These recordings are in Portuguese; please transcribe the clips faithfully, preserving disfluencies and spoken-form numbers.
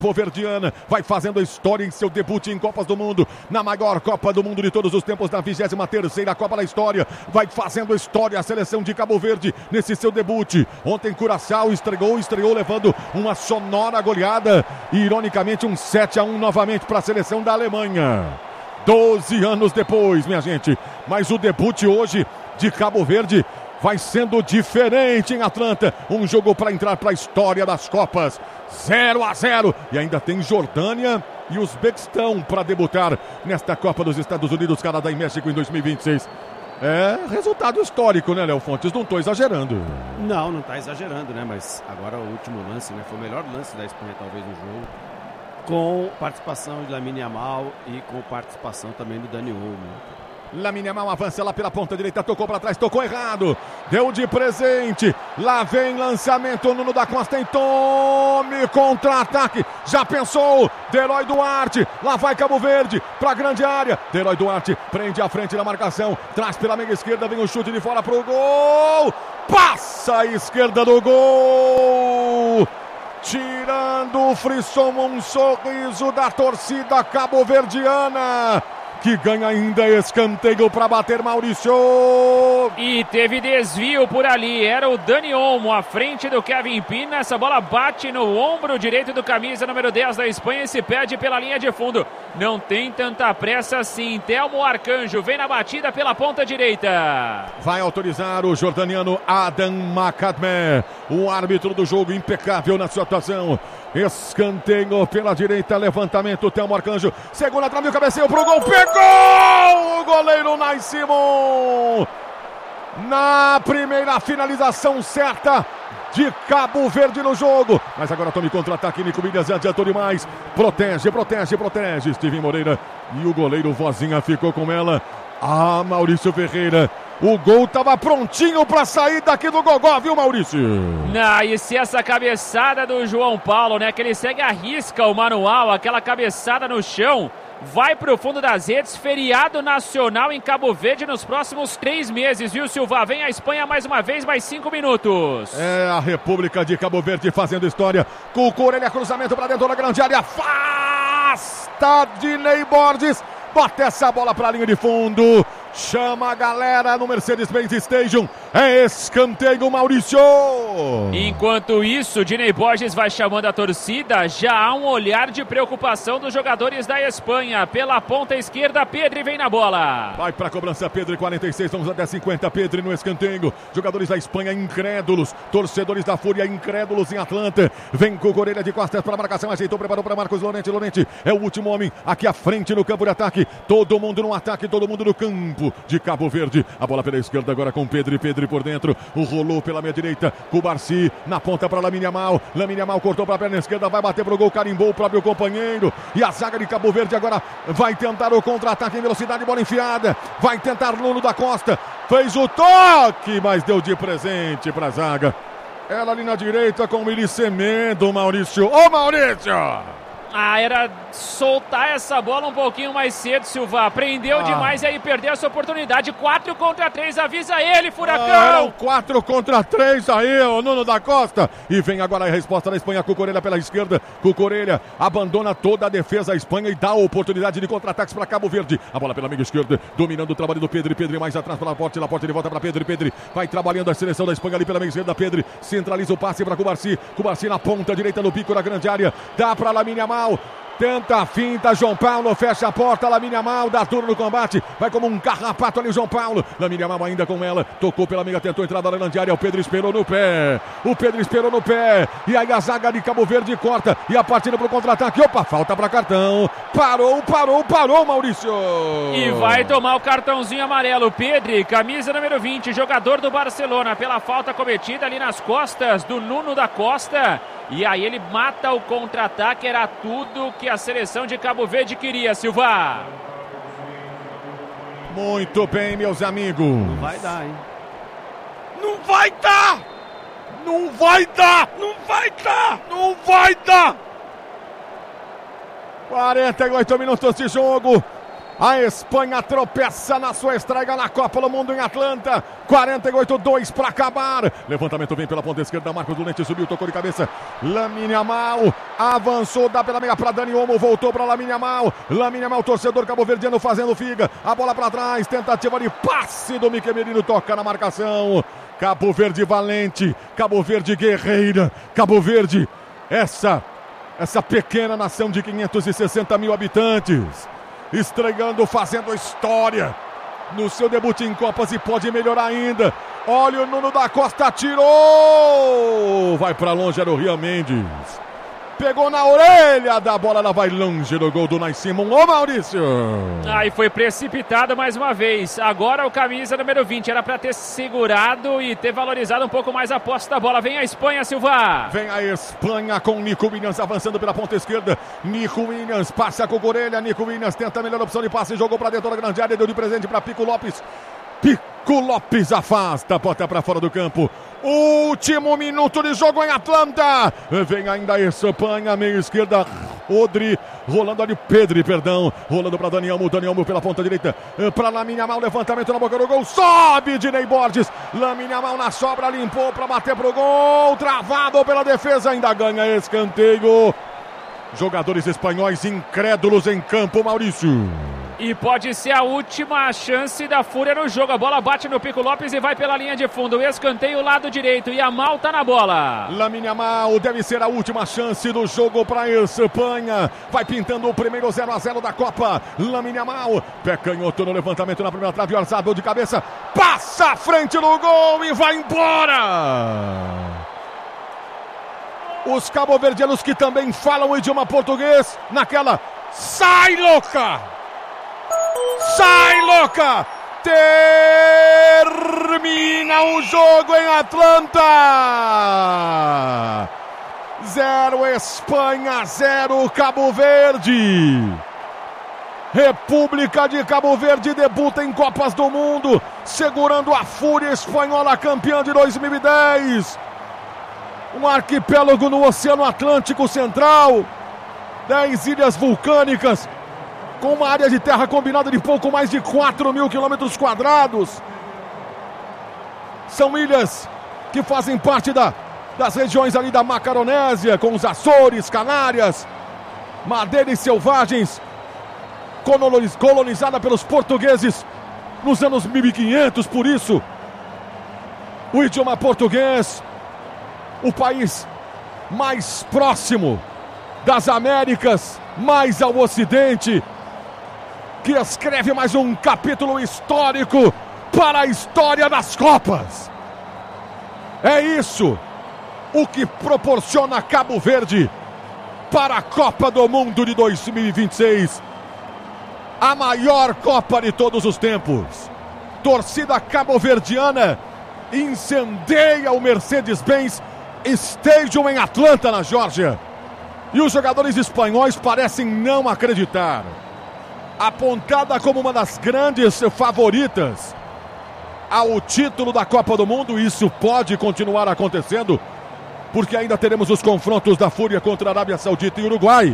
Cabo-Verdiana vai fazendo a história em seu debut em Copas do Mundo, na maior Copa do Mundo de todos os tempos, na vigésima terceira Copa da história, vai fazendo a história a seleção de Cabo Verde nesse seu debut. Ontem Curaçao estreou, estreou levando uma sonora goleada e ironicamente um sete a um novamente para a seleção da Alemanha. doze anos depois, minha gente, mas o debut hoje de Cabo Verde vai sendo diferente em Atlanta. Um jogo para entrar para a história das Copas. zero a zero. E ainda tem Jordânia e Uzbequistão para debutar nesta Copa dos Estados Unidos, Canadá e México em dois mil e vinte e seis. É resultado histórico, né, Léo Fontes? Não estou exagerando. Não, não está exagerando, né? Mas agora o último lance, né? Foi o melhor lance da Espanha, talvez, no jogo. Com participação de Lamine Yamal e com participação também do Dani Olmo. Lamine Yamal avança lá pela ponta direita, tocou para trás, tocou errado, deu de presente, lá vem lançamento, Nuno da Costa em tome, contra-ataque, já pensou, Deroy Duarte, lá vai Cabo Verde, para a grande área, Deroy Duarte prende a frente da marcação, traz pela meia esquerda, vem o chute de fora pro gol, passa a esquerda do gol, tirando o frisson, um sorriso da torcida cabo-verdiana, que ganha ainda escanteio para bater Maurício. E teve desvio por ali, era o Dani Olmo à frente do Kevin Pina, essa bola bate no ombro direito do camisa número dez da Espanha e se perde pela linha de fundo. Não tem tanta pressa assim, Telmo Arcanjo vem na batida pela ponta direita. Vai autorizar o jordaniano Adam Makadme, o árbitro do jogo impecável na sua atuação. Escanteio pela direita, levantamento, Telmo Arcanjo, segunda trave, o cabeceio pro gol, pegou o goleiro Nai Simon, na primeira finalização certa de Cabo Verde no jogo, mas agora tome contra-ataque, Nico Williams adiantou demais, protege, protege, protege, Steven Moreira e o goleiro Vozinha ficou com ela, ah, Maurício Ferreira. O gol estava prontinho para sair daqui do Gogó, viu, Maurício? Não, e se essa cabeçada do João Paulo, né, que ele segue a risca o manual, aquela cabeçada no chão, vai pro fundo das redes, feriado nacional em Cabo Verde nos próximos três meses, viu, Silva? Vem a Espanha mais uma vez, mais cinco minutos. É a República de Cabo Verde fazendo história, com o Corelha, cruzamento para dentro da grande área, afasta Dinei Borges, bota essa bola para a linha de fundo, chama a galera no Mercedes-Benz Stadium, é escanteio, Maurício. Enquanto isso, Dinei Borges vai chamando a torcida, já há um olhar de preocupação dos jogadores da Espanha, pela ponta esquerda, Pedri vem na bola. Vai para a cobrança, Pedri, quarenta e seis, vamos até cinquenta, Pedri no escanteio, jogadores da Espanha incrédulos, torcedores da Fúria incrédulos em Atlanta, vem com o Corelha de costas para a marcação, ajeitou, preparou para Marcos Lorente, Lorente é o último homem aqui à frente no campo de ataque, todo mundo no ataque, todo mundo no campo de Cabo Verde, a bola pela esquerda agora com Pedri, Pedri por dentro, o rolou pela meia direita, Cubarsi na ponta para Lamine Yamal, Lamine Yamal cortou para a perna esquerda, vai bater pro gol, carimbou o próprio companheiro, e a zaga de Cabo Verde agora vai tentar o contra-ataque em velocidade, bola enfiada, vai tentar Nuno da Costa, fez o toque, mas deu de presente para a zaga, ela ali na direita com o Milicemedo, Maurício, ô Maurício! Ah, era soltar essa bola um pouquinho mais cedo, Silva. Prendeu ah. demais e aí perdeu essa oportunidade. quatro contra três, avisa ele, Furacão. Ah, quatro contra três aí, o Nuno da Costa. E vem agora a resposta da Espanha, Cucurella pela esquerda. Cucurella abandona toda a defesa a Espanha e dá a oportunidade de contra-ataques para Cabo Verde. A bola pela meia esquerda, dominando o trabalho do Pedri. Pedri mais atrás para Laporte, Laporte de volta para Pedri. Pedri vai trabalhando a seleção da Espanha ali pela meia esquerda. Pedri centraliza o passe para Cubarsi. Cubarsi na ponta direita no pico da grande área. Dá para Lamine Yamal. Tenta a finta, João Paulo fecha a porta, Lamine Yamal dá turno no combate, vai como um carrapato ali João Paulo, Lamine Yamal ainda com ela, tocou pela meia, tentou entrar na grande área, o Pedro esperou no pé, o Pedro esperou no pé, e aí a zaga de Cabo Verde corta, e a partida pro contra-ataque, opa, falta para cartão, parou, parou, parou Maurício! E vai tomar o cartãozinho amarelo, Pedri, camisa número vinte, jogador do Barcelona, pela falta cometida ali nas costas do Nuno da Costa, e aí ele mata o contra-ataque, era tudo que a seleção de Cabo Verde queria, Silva. Muito bem, meus amigos. Não vai dar, hein? Não vai dar! Não vai dar! Não vai dar! Não vai dar! quarenta e oito minutos de jogo. A Espanha tropeça na sua estreia na Copa do Mundo em Atlanta. quarenta e oito a dois para acabar. Levantamento vem pela ponta esquerda. Marcos Llorente subiu, tocou de cabeça. Lamine Yamal avançou, dá pela meia para Dani Olmo, voltou para Lamine Yamal. Lamine Yamal, torcedor cabo-verdiano fazendo figa. A bola para trás, tentativa de passe do Mikel Merino, toca na marcação. Cabo Verde valente, Cabo Verde guerreira, Cabo Verde, essa, essa pequena nação de quinhentos e sessenta mil habitantes. Estreando, fazendo história no seu debut em Copas e pode melhorar ainda. Olha o Nuno da Costa, tirou! Vai para longe, era o Rian Mendes. Pegou na orelha da bola, ela vai longe do gol do Unai Simon. Ô Maurício! Aí ah, foi precipitado mais uma vez. Agora o camisa número vinte era para ter segurado e ter valorizado um pouco mais a posse da bola. Vem a Espanha, Silva. Vem a Espanha com Nico Williams avançando pela ponta esquerda. Nico Williams passa com a orelha. Nico Williams tenta a melhor opção de passe. Jogou para dentro da grande área. Deu de presente para Pico Lopes. Pico Lopes afasta, bota para fora do campo. Último minuto de jogo em Atlanta. Vem ainda a Espanha, meia esquerda. Rodri, rolando ali, Pedri, perdão. Rolando para Dani Olmo, Dani Olmo pela ponta direita. Para Lamine Yamal, levantamento na boca do gol. Sobe Dinei Borges. Lamine Yamal na sobra, limpou para bater pro gol. Travado pela defesa, ainda ganha escanteio. Jogadores espanhóis incrédulos em campo, Maurício. E pode ser a última chance da Fúria no jogo. A bola bate no Pico Lopes e vai pela linha de fundo. Escanteio lado direito. E Yamal tá na bola. Lamine Yamal deve ser a última chance do jogo para a Espanha. Vai pintando o primeiro zero a zero da Copa. Lamine Yamal, pé canhoto no levantamento na primeira trave. Orzabal de cabeça. Passa à frente do gol e vai embora. Os cabo-verdianos que também falam o idioma português. Naquela, sai louca! Sai louca! Termina o jogo em Atlanta! Zero Espanha, zero Cabo Verde. República de Cabo Verde debuta em Copas do Mundo, segurando a Fúria espanhola campeã de dois mil e dez. Um arquipélago no Oceano Atlântico Central, dez ilhas vulcânicas, com uma área de terra combinada de pouco mais de quatro mil quilômetros quadrados. São ilhas que fazem parte da, das regiões ali da Macaronésia, com os Açores, Canárias, Madeiras selvagens, colonizada pelos portugueses nos anos mil e quinhentos, por isso o idioma português, o país mais próximo das Américas, mais ao ocidente, que escreve mais um capítulo histórico para a história das Copas. É isso o que proporciona Cabo Verde para a Copa do Mundo de dois mil e vinte e seis. A maior Copa de todos os tempos. Torcida cabo-verdiana incendeia o Mercedes-Benz Stadium em Atlanta, na Geórgia. E os jogadores espanhóis parecem não acreditar. Apontada como uma das grandes favoritas ao título da Copa do Mundo, isso pode continuar acontecendo, porque ainda teremos os confrontos da Fúria contra a Arábia Saudita e Uruguai.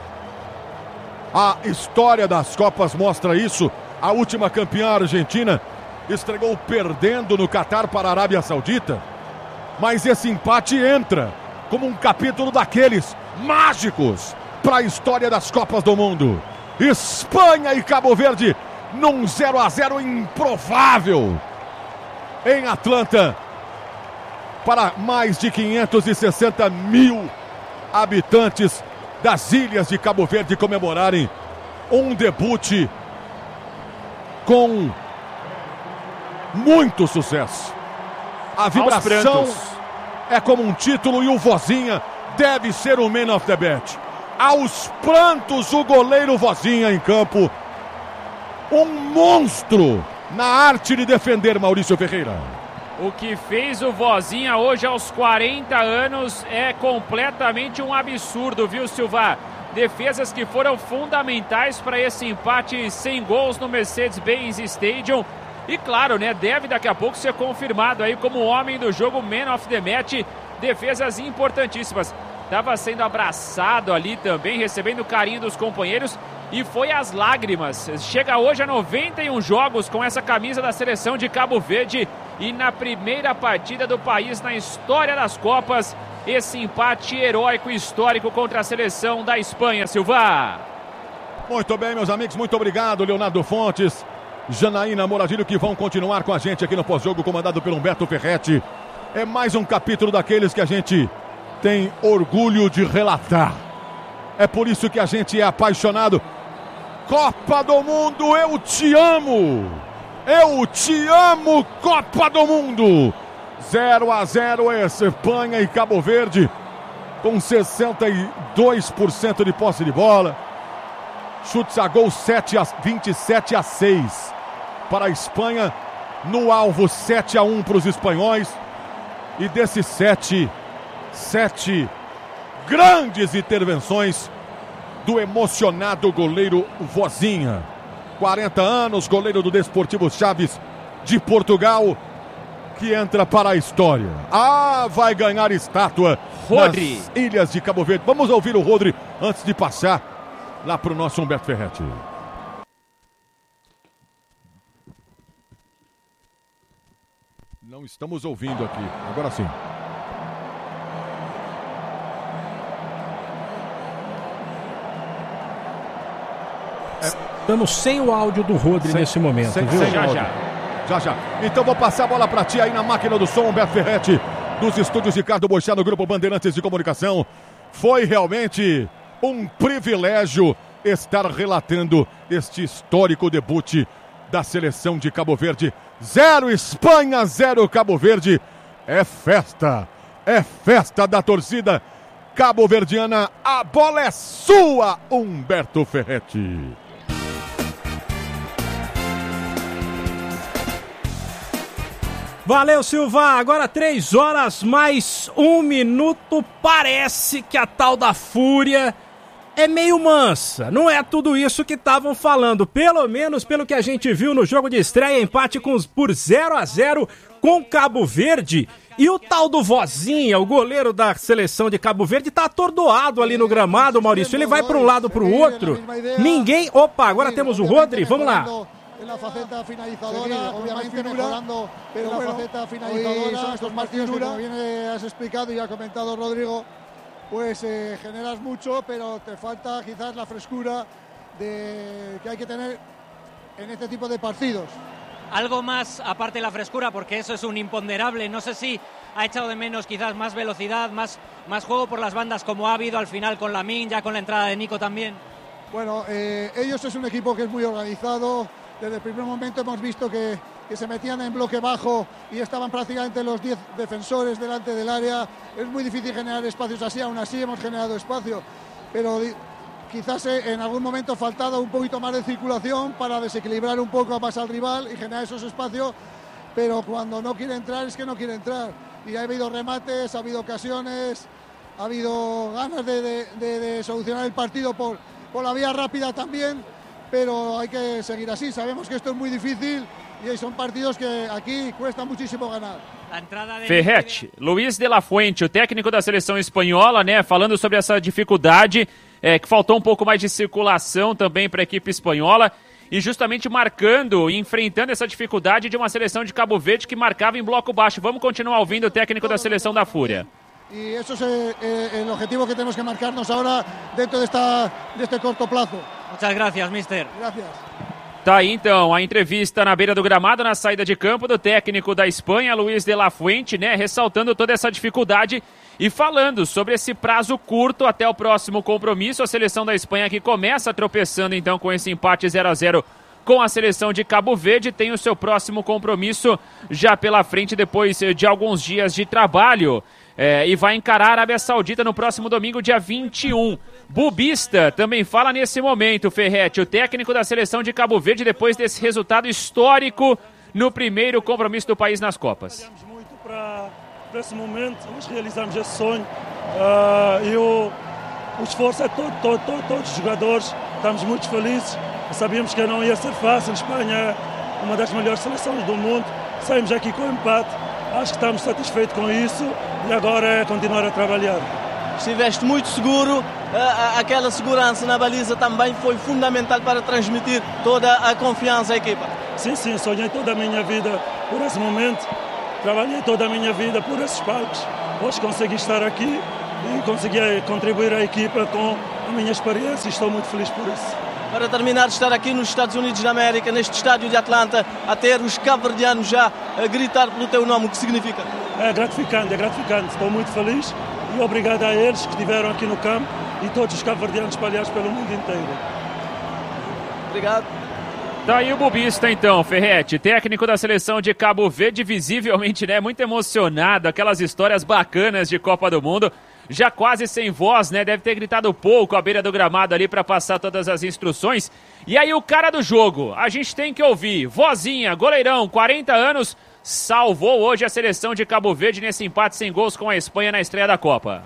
A história das Copas mostra isso. A última campeã argentina estreou perdendo no Catar para a Arábia Saudita, mas esse empate entra como um capítulo daqueles mágicos para a história das Copas do Mundo. Espanha e Cabo Verde num zero a zero improvável em Atlanta, para mais de quinhentos e sessenta mil habitantes das ilhas de Cabo Verde comemorarem um debut com muito sucesso. A vibração é como um título e o Vozinha deve ser o man of the match. Aos prantos, o goleiro Vozinha em campo. Um monstro na arte de defender, Maurício Ferreira. O que fez o Vozinha hoje aos quarenta anos é completamente um absurdo, viu, Silva? Defesas que foram fundamentais para esse empate sem gols no Mercedes-Benz Stadium. E claro, né, deve daqui a pouco ser confirmado aí como homem do jogo, man of the match. Defesas importantíssimas. Estava sendo abraçado ali também, recebendo o carinho dos companheiros. e foi às lágrimas. Chega hoje a noventa e um jogos com essa camisa da seleção de Cabo Verde e na primeira partida do país na história das Copas, esse empate heróico e histórico contra a seleção da Espanha, Silva. Muito bem, meus amigos, muito obrigado, Leonardo Fontes, Janaína Moradilho, que vão continuar com a gente aqui no pós-jogo, comandado pelo Humberto Ferretti. É mais um capítulo daqueles que a gente tem orgulho de relatar. É por isso que a gente é apaixonado. Copa do Mundo, eu te amo! Eu te amo, Copa do Mundo! zero a zero Espanha e Cabo Verde, com sessenta e dois por cento de posse de bola. Chutes a gol vinte e sete a seis para a Espanha. No alvo, sete a um para os espanhóis. E desses sete, sete grandes intervenções do emocionado goleiro Vozinha. quarenta anos, goleiro do Desportivo Chaves de Portugal, que entra para a história. Ah, vai ganhar estátua Rodri. nas Ilhas de Cabo Verde. Vamos ouvir o Rodri antes de passar lá para o nosso Humberto Ferretti. Não estamos ouvindo aqui. Agora sim. Estamos sem o áudio do Rodri sem, nesse momento, sem, viu? Sem já, já. Já, já. Então vou passar a bola para ti aí na máquina do som, Humberto Ferretti, dos estúdios Ricardo Boixá, no Grupo Bandeirantes de Comunicação. Foi realmente um privilégio estar relatando este histórico debut da seleção de Cabo Verde. Zero Espanha, zero Cabo Verde. É festa, é festa da torcida cabo-verdiana. A bola é sua, Humberto Ferretti. Valeu, Silva. Agora três horas mais um minuto. Parece que a tal da fúria é meio mansa. Não é tudo isso que estavam falando. Pelo menos pelo que a gente viu no jogo de estreia, empate com, por zero a zero com Cabo Verde. E o tal do Vozinha, o goleiro da seleção de Cabo Verde, tá atordoado ali no gramado, Maurício. Ele vai para um lado, para o outro. Ninguém... Opa, agora temos o Rodri. Vamos lá. En la faceta finalizadora, sí, obviamente mejorando, pero en la bueno, faceta finalizadora, son estos partidos que, como bien has explicado y ha comentado Rodrigo, pues eh, generas mucho, pero te falta quizás la frescura de, que hay que tener en este tipo de partidos. Algo más aparte de la frescura, porque eso es un imponderable. No sé si ha echado de menos quizás más velocidad, más, más juego por las bandas, como ha habido al final con Lamine, ya con la entrada de Nico también. Bueno, eh, ellos es un equipo que es muy organizado. Desde el primer momento hemos visto que, que se metían en bloque bajo y estaban prácticamente los diez defensores delante del área. Es muy difícil generar espacios así, aún así hemos generado espacio. Pero quizás en algún momento ha faltado un poquito más de circulación para desequilibrar un poco más al rival y generar esos espacios. Pero cuando no quiere entrar es que no quiere entrar. Y ha habido remates, ha habido ocasiones, ha habido ganas de, de, de, de solucionar el partido por, por la vía rápida también. Pero hay que seguir así, sabemos que esto es muy difícil e são partidos que aqui cuesta muchísimo ganar. Ferretti, Luiz de la Fuente, o técnico da seleção espanhola, né, falando sobre essa dificuldade, é, que faltou um pouco mais de circulação também para a equipe espanhola e justamente marcando e enfrentando essa dificuldade de uma seleção de Cabo Verde que marcava em bloco baixo. Vamos continuar ouvindo o técnico da seleção da Fúria. E eso es eh, el objetivo que temos que marcarnos ahora dentro de, esta, de este corto plazo. Muchas gracias, mister. Gracias. Tá aí então a entrevista na beira do gramado, na saída de campo do técnico da Espanha, Luiz de la Fuente, né, ressaltando toda essa dificuldade e falando sobre esse prazo curto até o próximo compromisso. A seleção da Espanha que começa tropeçando então com esse empate zero a zero com a seleção de Cabo Verde, tem o seu próximo compromisso já pela frente depois de alguns dias de trabalho. É, e vai encarar a Arábia Saudita no próximo domingo, dia vinte e um. Bubista também fala nesse momento, Ferretti, o técnico da seleção de Cabo Verde, depois desse resultado histórico no primeiro compromisso do país nas Copas. Trabalhamos muito para, para esse momento, nós realizamos esse sonho uh, e o, o esforço é todo, todo, todo, todos os jogadores, estamos muito felizes, sabíamos que não ia ser fácil. A Espanha é uma das melhores seleções do mundo, saímos aqui com empate. Acho que estamos satisfeitos com isso e agora é continuar a trabalhar. Estiveste muito seguro, uh, aquela segurança na baliza também foi fundamental para transmitir toda a confiança à equipa. Sim, sim, sonhei toda a minha vida por esse momento, trabalhei toda a minha vida por esses palcos. Hoje consegui estar aqui e consegui contribuir à equipa com a minha experiência e estou muito feliz por isso. Para terminar, estar aqui nos Estados Unidos da América, neste estádio de Atlanta, a ter os cabo-verdianos já a gritar pelo teu nome, o que significa? É gratificante, é gratificante. Estou muito feliz e obrigado a eles que estiveram aqui no campo e todos os cabo-verdianos espalhados pelo mundo inteiro. Obrigado. Daí o bubista então, Ferretti, técnico da seleção de Cabo Verde, visivelmente, né, muito emocionado, aquelas histórias bacanas de Copa do Mundo. Já quase sem voz, né? Deve ter gritado pouco à beira do gramado ali para passar todas as instruções. E aí o cara do jogo, a gente tem que ouvir. Vozinha, goleirão, quarenta anos, salvou hoje a seleção de Cabo Verde nesse empate sem gols com a Espanha na estreia da Copa.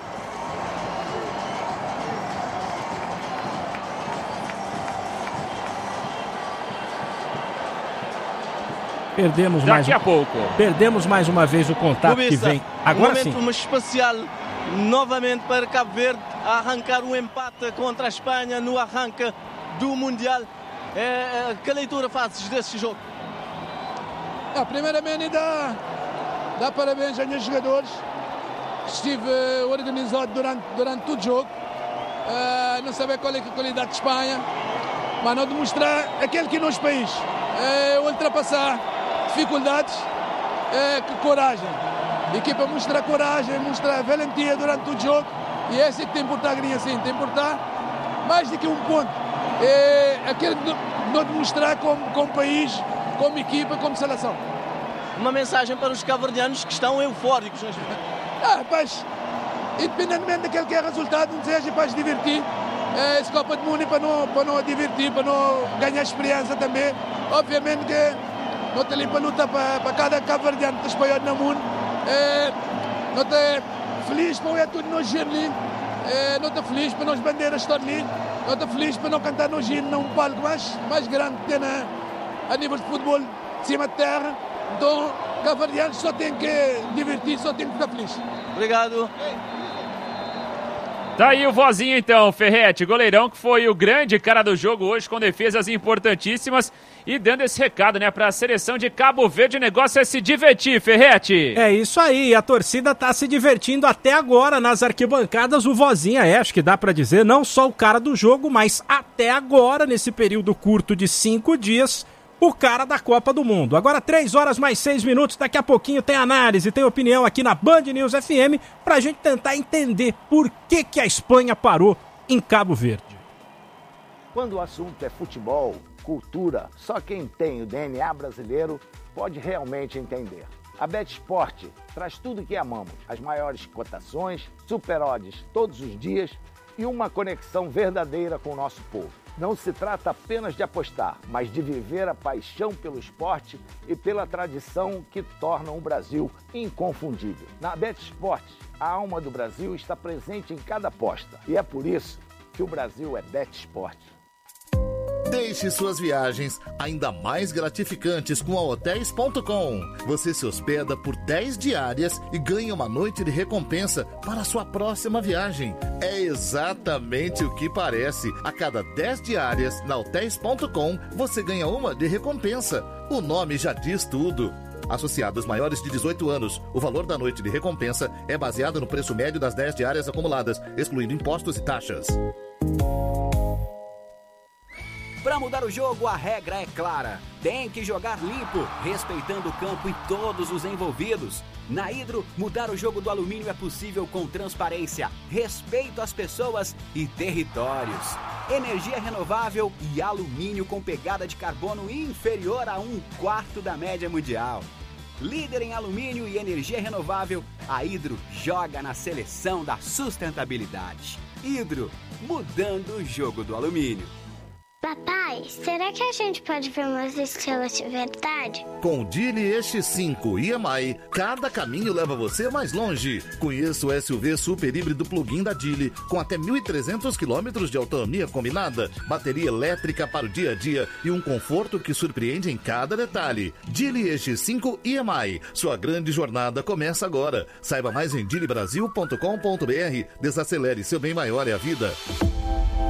Perdemos Daqui mais a pouco. Perdemos mais uma vez o contato Bubista, que vem. Agora um momento sim. especial novamente para Cabo Verde arrancar um empate contra a Espanha no arranque do Mundial. É, que leitura fazes desse jogo? É, primeiramente dá, dá parabéns aos meus jogadores. Estive organizado durante, durante todo o jogo. Uh, não saber qual é a qualidade de Espanha, mas não demonstrar aquele que é nosso país. É, ultrapassar dificuldades, é, que coragem. A equipa mostra coragem, mostra valentia durante todo o jogo. E é isso que tem que importar, Grinha, assim. Tem que importar mais do que um ponto. É aquele de não demonstrar como, como país, como equipa, como seleção. Uma mensagem para os cabo-verdianos que estão eufóricos. Ah, rapaz, independentemente daquele que é o resultado, não seja para se divertir. É, esse Copa do Mundo é para não, para não divertir, para não ganhar experiência também. Obviamente que não está ali para lutar para, para cada cabo-verdiano que está espalhado no mundo. É, não está feliz para ver tudo no giro ali. É, não está feliz para nós bandeiras estar ali. Não está feliz para não cantar no giro num palco mais, mais grande que tem na, a nível de futebol de cima de terra. Então, cabo-verdianos só tem que divertir, só tem que ficar feliz. Obrigado. Tá aí o Vozinho então, Ferretti, goleirão que foi o grande cara do jogo hoje com defesas importantíssimas e dando esse recado, né, pra seleção de Cabo Verde, o negócio é se divertir, Ferretti. É isso aí, a torcida tá se divertindo até agora nas arquibancadas, o Vozinha é, acho que dá pra dizer, não só o cara do jogo, mas até agora, nesse período curto de cinco dias, o cara da Copa do Mundo. Agora três horas mais seis minutos, daqui a pouquinho tem análise, tem opinião aqui na Band News F M pra gente tentar entender por que que a Espanha parou em Cabo Verde. Quando o assunto é futebol, cultura, só quem tem o D N A brasileiro pode realmente entender. A BetSport traz tudo que amamos, as maiores cotações, super odds todos os dias e uma conexão verdadeira com o nosso povo. Não se trata apenas de apostar, mas de viver a paixão pelo esporte e pela tradição que tornam o Brasil inconfundível. Na BetSport, a alma do Brasil está presente em cada aposta. E é por isso que o Brasil é BetSport. Deixe suas viagens ainda mais gratificantes com a Hotéis ponto com. Você se hospeda por dez diárias e ganha uma noite de recompensa para a sua próxima viagem. É exatamente o que parece. A cada dez diárias na Hotéis ponto com, você ganha uma de recompensa. O nome já diz tudo. Associados maiores de dezoito anos, o valor da noite de recompensa é baseado no preço médio das dez diárias acumuladas, excluindo impostos e taxas. Para mudar o jogo, a regra é clara. Tem que jogar limpo, respeitando o campo e todos os envolvidos. Na Hidro, mudar o jogo do alumínio é possível com transparência, respeito às pessoas e territórios. Energia renovável e alumínio com pegada de carbono inferior a um quarto da média mundial. Líder em alumínio e energia renovável, a Hidro joga na seleção da sustentabilidade. Hidro, mudando o jogo do alumínio. Papai, será que a gente pode ver umas estrelas de verdade? Com o Geely E X cinco I M I, cada caminho leva você mais longe. Conheça o S U V super híbrido plug-in da Geely, com até mil e trezentos quilômetros de autonomia combinada, bateria elétrica para o dia a dia e um conforto que surpreende em cada detalhe. Geely E X cinco I M I, sua grande jornada começa agora. Saiba mais em geely brasil ponto com ponto b r. Desacelere, seu bem maior é a vida.